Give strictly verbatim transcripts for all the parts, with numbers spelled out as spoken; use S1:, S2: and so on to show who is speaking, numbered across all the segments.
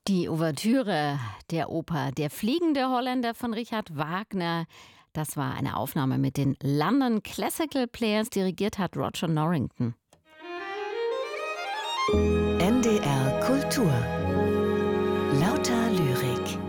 S1: Die Ouvertüre der Oper Der fliegende Holländer von Richard Wagner. Das war eine Aufnahme mit den London Classical Players. Dirigiert hat Roger Norrington.
S2: N D R Kultur. Lauter Lyrik.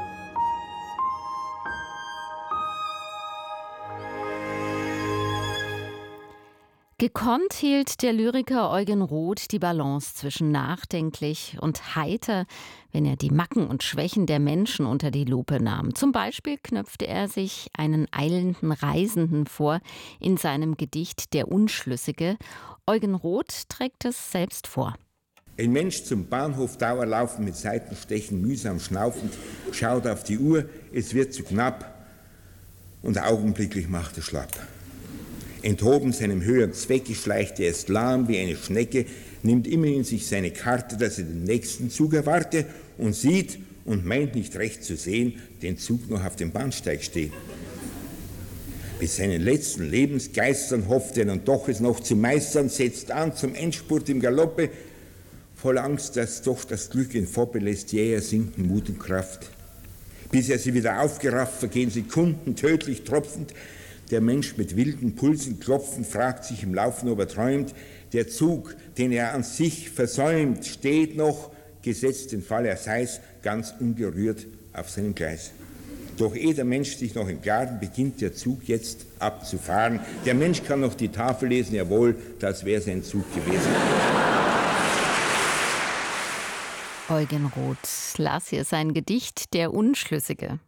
S1: Gekonnt hielt der Lyriker Eugen Roth die Balance zwischen nachdenklich und heiter, wenn er die Macken und Schwächen der Menschen unter die Lupe nahm. Zum Beispiel knöpfte er sich einen eilenden Reisenden vor in seinem Gedicht Der Unschlüssige. Eugen Roth trägt es selbst vor.
S3: Ein Mensch zum Bahnhof Dauerlaufen mit Seitenstechen, mühsam schnaufend, schaut auf die Uhr, es wird zu knapp und augenblicklich macht er schlapp. Enthoben seinem höheren Zwecke schleicht er erst lahm wie eine Schnecke, nimmt immer in sich seine Karte, dass er den nächsten Zug erwarte und sieht und meint nicht recht zu sehen, den Zug noch auf dem Bahnsteig stehen. Bis seinen letzten Lebensgeistern hofft er dann doch es noch zu meistern, setzt an zum Endspurt im Galoppe, voll Angst, dass doch das Glück ihn fortbelässt, jäher sinken Mut und Kraft. Bis er sie wieder aufgerafft, vergehen Sekunden, tödlich tropfend. Der Mensch mit wilden Pulsen klopfend fragt sich im Laufen, ob er träumt. Der Zug, den er an sich versäumt, steht noch, gesetzt den Fall er sei's, ganz ungerührt auf seinem Gleis. Doch ehe der Mensch sich noch im Klaren beginnt der Zug jetzt abzufahren. Der Mensch kann noch die Tafel lesen, jawohl, das wäre sein Zug gewesen.
S1: Eugen Roth las hier sein Gedicht Der Unschlüssige.